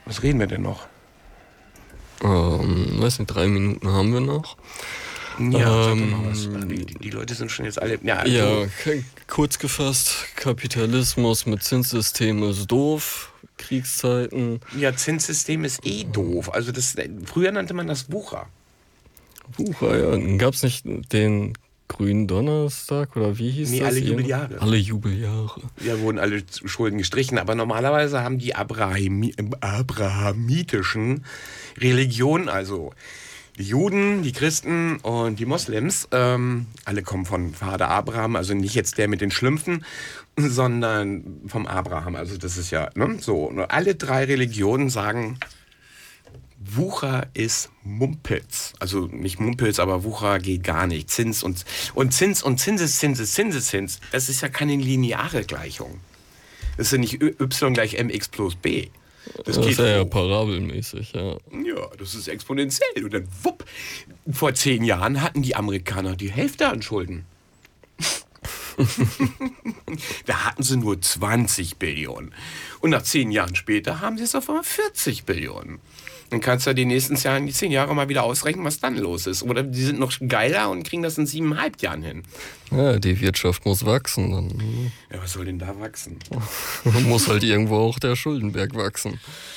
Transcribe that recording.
Was reden wir denn noch? Weiß nicht, 3 Minuten haben wir noch. Ja, sag doch mal was. Die Leute sind schon jetzt alle... Ja, kurz gefasst, Kapitalismus mit Zinssystem ist doof, Kriegszeiten. Ja, Zinssystem ist doof. Also früher nannte man das Wucher. Wucher, ja. Gab es nicht den grünen Donnerstag oder wie hieß das? Alle Jubeljahre. Alle Jubeljahre. Ja, wurden alle Schulden gestrichen. Aber normalerweise haben die abrahamitischen Religionen, also die Juden, die Christen und die Moslems, alle kommen von Vater Abraham, also nicht jetzt der mit den Schlümpfen, sondern vom Abraham. Also das ist ja so. Und alle 3 Religionen sagen, Wucher ist Mumpitz. Also nicht Mumpitz, aber Wucher geht gar nicht. Zins und Zinseszins. Das ist ja keine lineare Gleichung. Das ist ja nicht y gleich mx plus b. Das ist ja parabelmäßig, ja. Ja, das ist exponentiell. Und dann wupp. Vor 10 Jahren hatten die Amerikaner die Hälfte an Schulden. Da hatten sie nur 20 Billionen. Und nach 10 Jahren später haben sie es auf einmal 40 Billionen. Dann kannst du ja die nächsten 10 Jahre mal wieder ausrechnen, was dann los ist. Oder die sind noch geiler und kriegen das in 7,5 Jahren hin. Ja, die Wirtschaft muss wachsen. Dann. Ja, was soll denn da wachsen? Muss halt irgendwo auch der Schuldenberg wachsen.